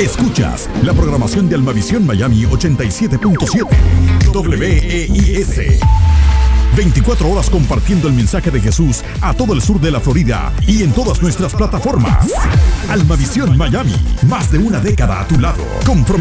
Escuchas la programación de Almavisión Miami 87.7 WEIS. 24 horas compartiendo el mensaje de Jesús a todo el sur de la Florida y en todas nuestras plataformas. Almavisión Miami, más de una década a tu lado.